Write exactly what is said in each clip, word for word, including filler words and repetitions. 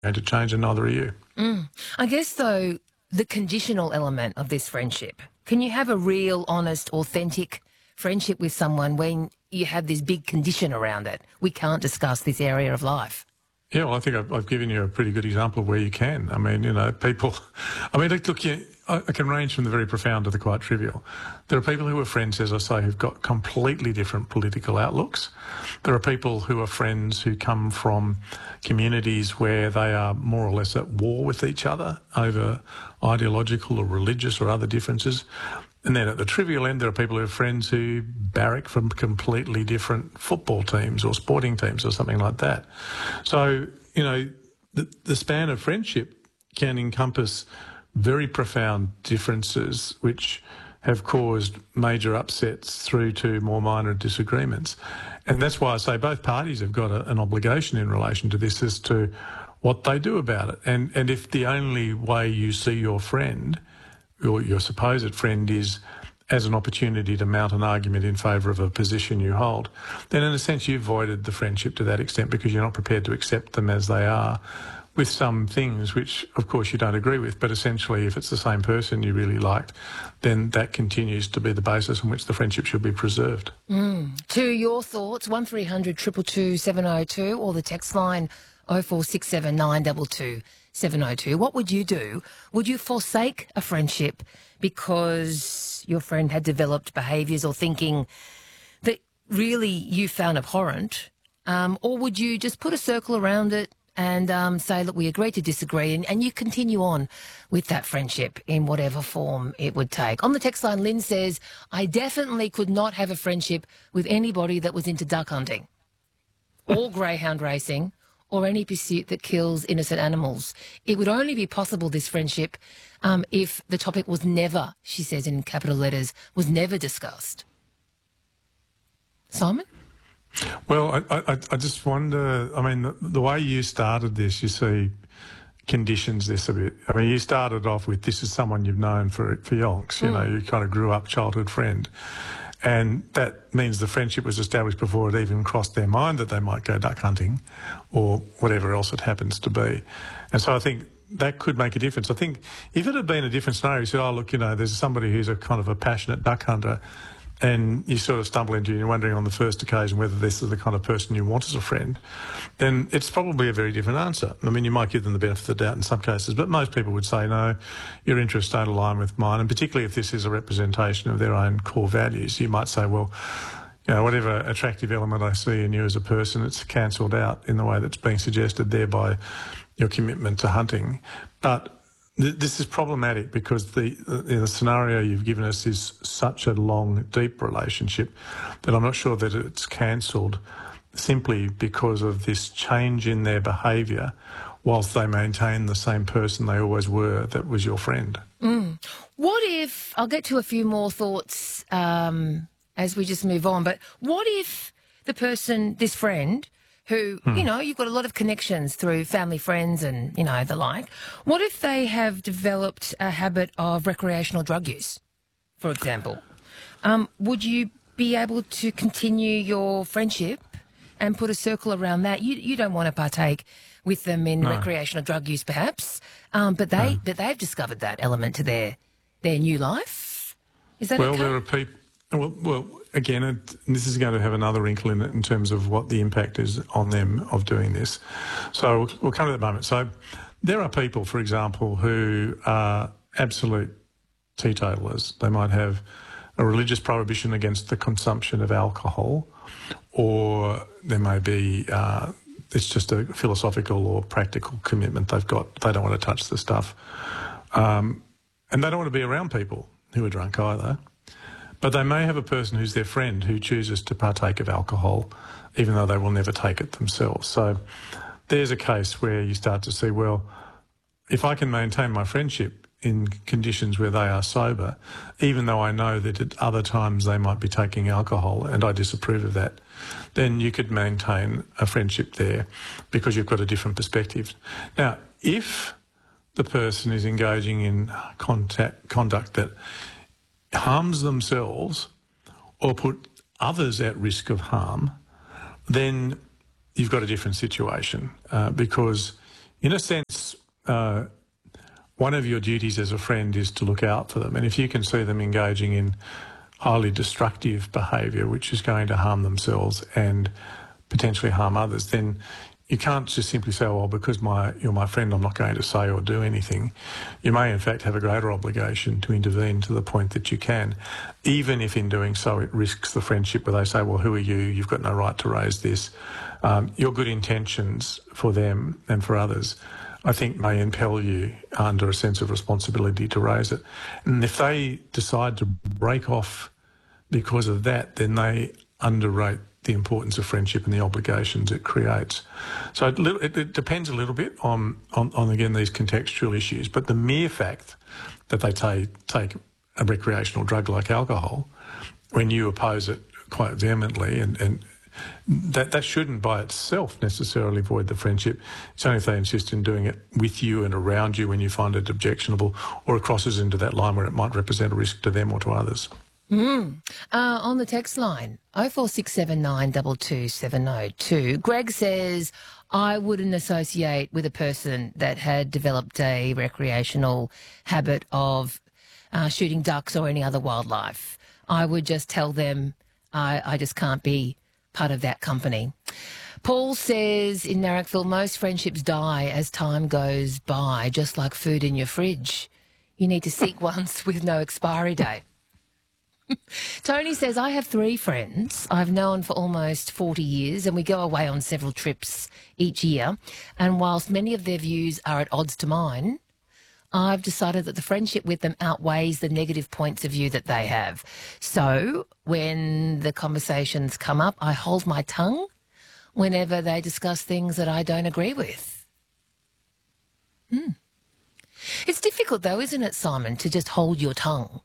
going to change, and neither are you. Mm. I guess, though, the conditional element of this friendship, can you have a real, honest, authentic friendship with someone when you have this big condition around it? We can't discuss this area of life. Yeah, well, I think I've, I've given you a pretty good example of where you can. I mean, you know, people... I mean, look, you, I, I can range from the very profound to the quite trivial. There are people who are friends, as I say, who've got completely different political outlooks. There are people who are friends who come from communities where they are more or less at war with each other over ideological or religious or other differences. And then at the trivial end, there are people who are friends who barrack from completely different football teams or sporting teams or something like that. So, you know, the, the span of friendship can encompass very profound differences which have caused major upsets through to more minor disagreements. And that's why I say both parties have got a, an obligation in relation to this as to what they do about it. And, and if the only way you see your friend or your supposed friend is as an opportunity to mount an argument in favour of a position you hold, then in a sense you've voided the friendship to that extent because you're not prepared to accept them as they are, with some things which, of course, you don't agree with. But essentially, if it's the same person you really liked, then that continues to be the basis on which the friendship should be preserved. Mm. To your thoughts, one three hundred two two two seven oh two or the text line oh four six seven nine two two seven oh two. What would you do? Would you forsake a friendship because your friend had developed behaviours or thinking that really you found abhorrent? Um, or would you just put a circle around it and um, say, look, we agree to disagree, and, and you continue on with that friendship in whatever form it would take? On the text line, Lynn says, I definitely could not have a friendship with anybody that was into duck hunting or greyhound racing or any pursuit that kills innocent animals. It would only be possible, this friendship, um, if the topic was never, she says in capital letters, was never discussed. Simon? Well, I, I, I just wonder, I mean, the, the way you started this, you see, conditions this a bit. I mean, you started off with, this is someone you've known for, for yonks, you mm. know, you kind of grew up, childhood friend. And that means the friendship was established before it even crossed their mind that they might go duck hunting or whatever else it happens to be. And so I think that could make a difference. I think if it had been a different scenario, you said, oh, look, you know, there's somebody who's a kind of a passionate duck hunter, and you sort of stumble into it and you're wondering on the first occasion whether this is the kind of person you want as a friend, then it's probably a very different answer. I mean, you might give them the benefit of the doubt in some cases, but most people would say, no, your interests don't align with mine. And particularly if this is a representation of their own core values, you might say, well, you know, whatever attractive element I see in you as a person, it's cancelled out in the way that's being suggested there by your commitment to hunting. But this is problematic because the, the scenario you've given us is such a long, deep relationship that I'm not sure that it's cancelled simply because of this change in their behaviour whilst they maintain the same person they always were that was your friend. Mm. What if, I'll get to a few more thoughts um, as we just move on, but what if the person, this friend, who, hmm. you know, you've got a lot of connections through family, friends and, you know, the like. What if they have developed a habit of recreational drug use, for example? Um, would you be able to continue your friendship and put a circle around that? You you don't want to partake with them in no. recreational drug use, perhaps, um, but they no. but they've discovered that element to their their new life. Is that well? okay? There are people. Well, well, again, it, this is going to have another wrinkle in it in terms of what the impact is on them of doing this. So we'll, we'll come to that moment. So there are people, for example, who are absolute teetotalers. They might have a religious prohibition against the consumption of alcohol, or there may be, uh, it's just a philosophical or practical commitment they've got. They don't want to touch the stuff. Um, and they don't want to be around people who are drunk either. But they may have a person who's their friend who chooses to partake of alcohol, even though they will never take it themselves. So there's a case where you start to see, well, if I can maintain my friendship in conditions where they are sober, even though I know that at other times they might be taking alcohol and I disapprove of that, then you could maintain a friendship there because you've got a different perspective. Now, if the person is engaging in contact, conduct that harms themselves or put others at risk of harm, then you've got a different situation uh, because in a sense, uh, one of your duties as a friend is to look out for them. And if you can see them engaging in highly destructive behaviour, which is going to harm themselves and potentially harm others, then you can't just simply say, well, because my, you're my friend, I'm not going to say or do anything. You may, in fact, have a greater obligation to intervene to the point that you can, even if in doing so it risks the friendship where they say, well, who are you? You've got no right to raise this. Um, your good intentions for them and for others, I think, may impel you under a sense of responsibility to raise it. And if they decide to break off because of that, then they underrate the importance of friendship and the obligations it creates. So it, it, it depends a little bit on, on, on, again, these contextual issues. But the mere fact that they take, take a recreational drug like alcohol, when you oppose it quite vehemently, and, and that, that shouldn't by itself necessarily void the friendship. It's only if they insist in doing it with you and around you when you find it objectionable, or it crosses into that line where it might represent a risk to them or to others. Mm. Uh, on the text line, oh four six seven nine two two seven oh two, Greg says, I wouldn't associate with a person that had developed a recreational habit of uh, shooting ducks or any other wildlife. I would just tell them I, I just can't be part of that company. Paul says, in Narrockville, most friendships die as time goes by, just like food in your fridge. You need to seek ones with no expiry date. Tony says, I have three friends I've known for almost forty years, and we go away on several trips each year. And whilst many of their views are at odds to mine, I've decided that the friendship with them outweighs the negative points of view that they have. So when the conversations come up, I hold my tongue whenever they discuss things that I don't agree with. Hmm. It's difficult though, isn't it, Simon, to just hold your tongue?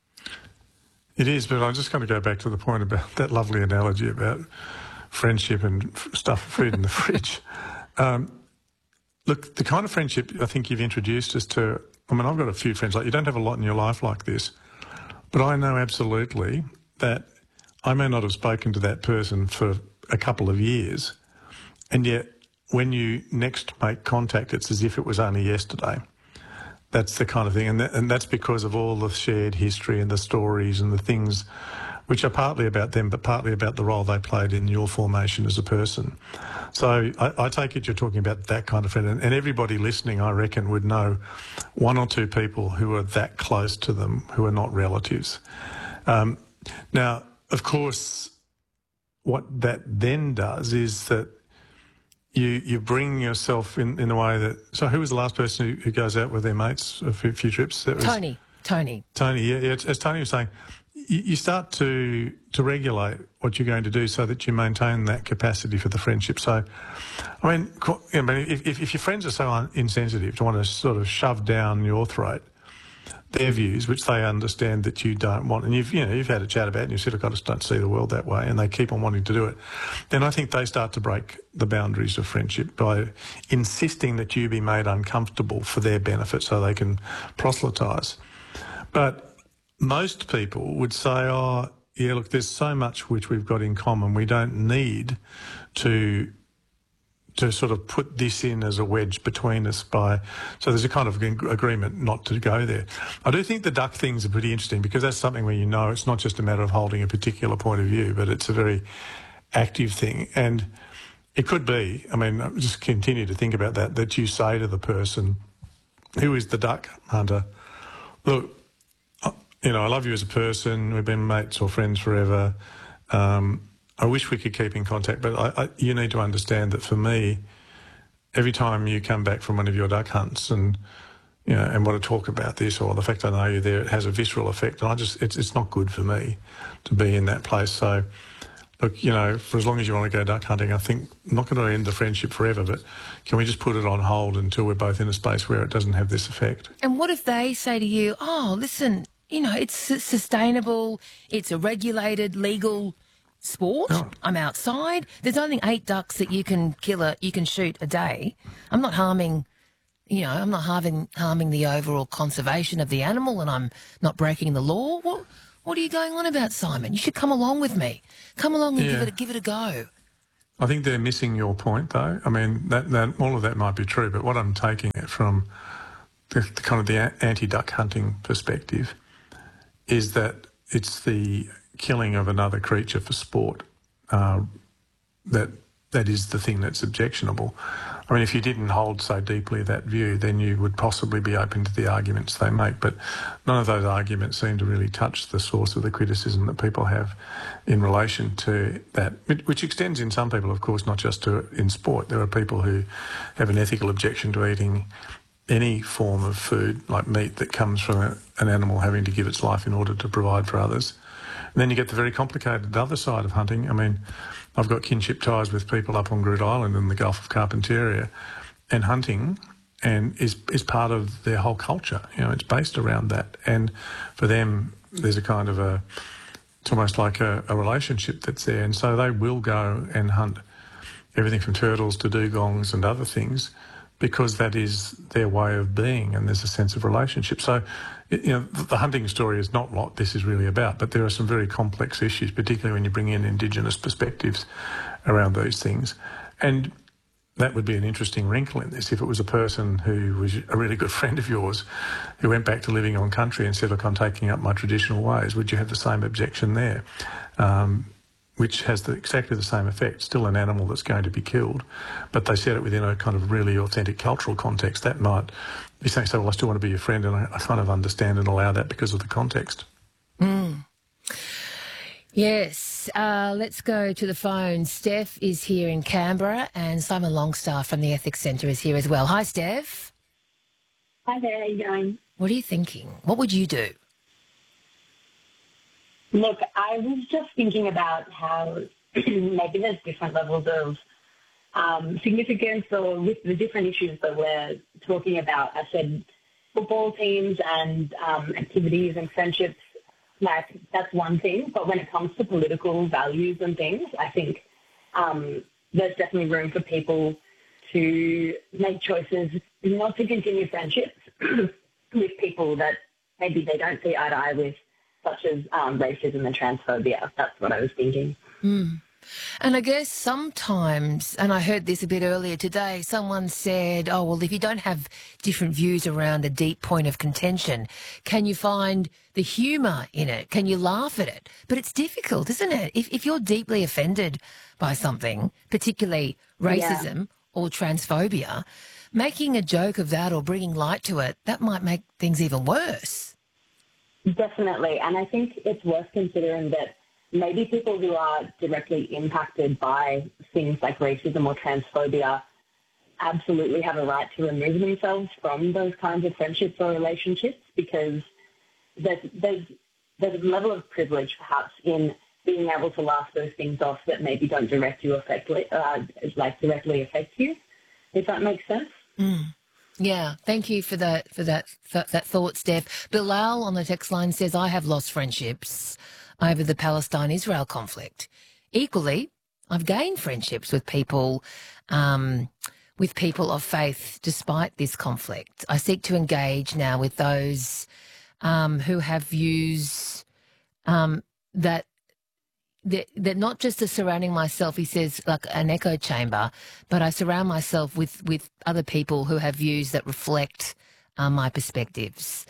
It is, but I'm just going to go back to the point about that lovely analogy about friendship and stuff, food in the fridge. Um, look, the kind of friendship I think you've introduced us to, I mean, I've got a few friends, like you don't have a lot in your life like this, but I know absolutely that I may not have spoken to that person for a couple of years, and yet when you next make contact, it's as if it was only yesterday. That's the kind of thing, and, that, and that's because of all the shared history and the stories and the things which are partly about them but partly about the role they played in your formation as a person. So I, I take it you're talking about that kind of friend, and, and everybody listening, I reckon, would know one or two people who are that close to them who are not relatives. Um, now, of course, what that then does is that You you bring yourself in, in a way that... So who was the last person who, who goes out with their mates a few, few trips? That was Tony. Tony. Tony, yeah. yeah as Tony was saying, you, you start to to regulate what you're going to do so that you maintain that capacity for the friendship. So, I mean, I mean if, if, if your friends are so insensitive to want to sort of shove down your throat their views, which they understand that you don't want, and you've you know you've had a chat about it and you said, look, I just don't see the world that way, and they keep on wanting to do it, then I think they start to break the boundaries of friendship by insisting that you be made uncomfortable for their benefit so they can proselytise. But most people would say, oh, yeah, look, there's so much which we've got in common. We don't need to to sort of put this in as a wedge between us by... So there's a kind of agreement not to go there. I do think the duck things are pretty interesting because that's something where you know it's not just a matter of holding a particular point of view, but it's a very active thing. And it could be, I mean, just continue to think about that, that you say to the person who is the duck hunter, look, you know, I love you as a person, we've been mates or friends forever, um, I wish we could keep in contact, but I, I, you need to understand that for me, every time you come back from one of your duck hunts and you know and want to talk about this or the fact I know you there, it has a visceral effect, and I just it's it's not good for me to be in that place. So, look, you know, for as long as you want to go duck hunting, I think I'm not going to end the friendship forever, but can we just put it on hold until we're both in a space where it doesn't have this effect? And what if they say to you, "Oh, listen, you know, it's sustainable, it's a regulated, legal sport. Oh. I'm outside. There's only eight ducks that you can kill a, you can shoot a day. I'm not harming, you know, I'm not harming harming the overall conservation of the animal, and I'm not breaking the law. What what are you going on about, Simon? You should come along with me. Come along and yeah. give it a, give it a go." I think they're missing your point, though. I mean, that, that all of that might be true, but what I'm taking it from the, the kind of the a- anti-duck hunting perspective is that it's the killing of another creature for sport uh, that that is the thing that's objectionable. I mean, if you didn't hold so deeply that view, then you would possibly be open to the arguments they make. But none of those arguments seem to really touch the source of the criticism that people have in relation to that, which extends in some people, of course, not just to in sport. There are people who have an ethical objection to eating any form of food, like meat, that comes from a, an animal having to give its life in order to provide for others. And then you get the very complicated other side of hunting. I mean, I've got kinship ties with people up on Groote Island in the Gulf of Carpentaria, and hunting and is is part of their whole culture. You know, it's based around that. And for them, there's a kind of a, it's almost like a, a relationship that's there. And so they will go and hunt everything from turtles to dugongs and other things, because that is their way of being, and there's a sense of relationship. So, you know, the hunting story is not what this is really about, but there are some very complex issues, particularly when you bring in Indigenous perspectives around these things. And that would be an interesting wrinkle in this. If it was a person who was a really good friend of yours who went back to living on country and said, look, I'm taking up my traditional ways, would you have the same objection there? Um, which has the, exactly the same effect, still an animal that's going to be killed, but they said it within a kind of really authentic cultural context. That might be saying, so, well, I still want to be your friend, and I, I kind of understand and allow that because of the context. Mm. Yes, uh, let's go to the phone. Steph is here in Canberra, and Simon Longstaff from the Ethics Centre is here as well. Hi, Steph. Hi there, how are you going? What are you thinking? What would you do? Look, I was just thinking about how maybe there's different levels of um, significance, or with the different issues that we're talking about. I said football teams and um, activities and friendships, like that's one thing. But when it comes to political values and things, I think um, there's definitely room for people to make choices not to continue friendships with people that maybe they don't see eye to eye with, such as um, racism and transphobia. That's what I was thinking. Mm. And I guess sometimes, and I heard this a bit earlier today, someone said, oh, well, if you don't have different views around a deep point of contention, can you find the humour in it? Can you laugh at it? But it's difficult, isn't it? If, if you're deeply offended by something, particularly racism yeah. or transphobia, making a joke of that or bringing light to it, that might make things even worse. Definitely. And I think it's worth considering that maybe people who are directly impacted by things like racism or transphobia absolutely have a right to remove themselves from those kinds of friendships or relationships, because there's, there's, there's a level of privilege perhaps in being able to laugh those things off that maybe don't direct you affect, uh, like directly affect you, if that makes sense. Mm. Yeah, thank you for that for that for that thought, Steph. Bilal on the text line says, I have lost friendships over the Palestine-Israel conflict. Equally, I've gained friendships with people um, with people of faith despite this conflict. I seek to engage now with those um, who have views um, that That, that not just are surrounding myself, he says, like an echo chamber, but I surround myself with, with other people who have views that reflect uh, my perspectives.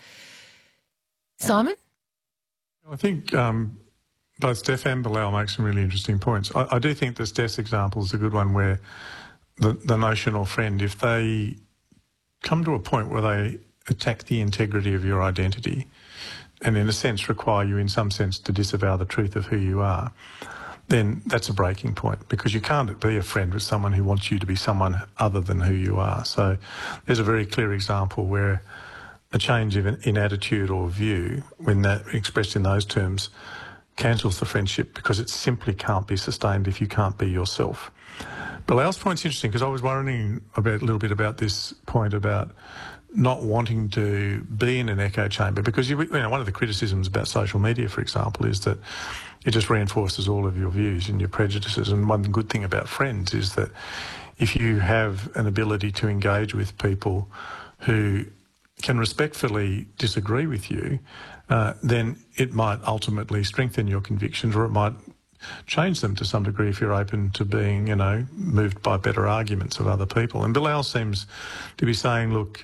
Simon? I think um, both Steph and Bilal make some really interesting points. I, I do think that Steph's example is a good one, where the, the notional friend, if they come to a point where they attack the integrity of your identity and in a sense require you in some sense to disavow the truth of who you are, then that's a breaking point, because you can't be a friend with someone who wants you to be someone other than who you are. So there's a very clear example where a change in, in attitude or view, when that expressed in those terms, cancels the friendship, because it simply can't be sustained if you can't be yourself. Bilal's point's interesting, because I was worrying about, a little bit about this point about not wanting to be in an echo chamber, because you, you know, one of the criticisms about social media, for example, is that it just reinforces all of your views and your prejudices. And one good thing about friends is that if you have an ability to engage with people who can respectfully disagree with you, uh, then it might ultimately strengthen your convictions, or it might change them to some degree if you're open to being, you know, moved by better arguments of other people. And Bilal seems to be saying, look,